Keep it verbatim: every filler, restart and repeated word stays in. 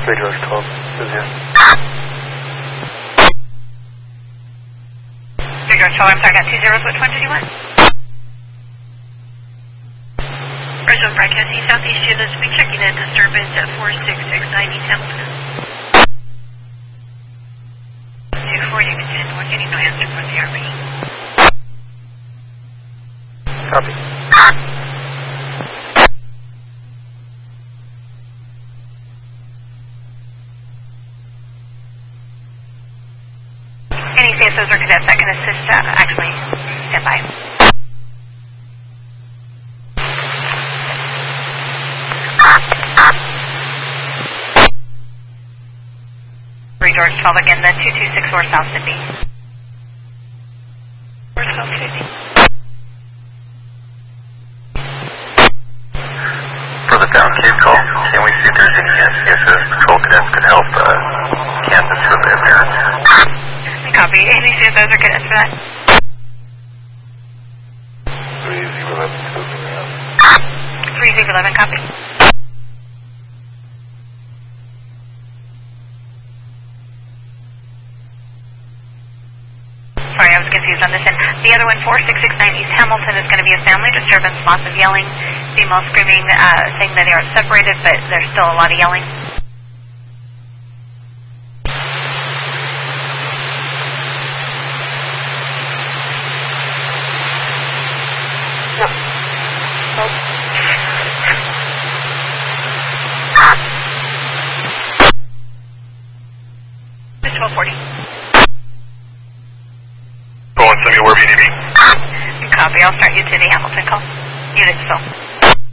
Radio twelve, is here. Radio twelve, I'm sorry, I got two zeros. Which one did you want? Original broadcasting Southeast Units, be checking in disturbance at four six six nine East Hamilton. two four, you can send one, getting no answer from the R V. Copy. Any C S Os or cadets that can assist, uh, actually, stand by. Three George twelve again, then two two six four South Sydney. Where's South Sydney? For the down case call, can we see if there's any uh, C S Os patrol cadets could help uh, Kansas with the appearance? Copy. Any C S Os or cadets for that? three zero eleven, three zero eleven, copy. Sorry, I was confused on this end. The other one, four six six nine East Hamilton, is going to be a family disturbance, lots of yelling, female screaming, uh, saying that they are separated, but there's still a lot of yelling. twelve forty. Go on, send me wherever you need me. Copy. I'll start you to the Hamilton call. Unit still.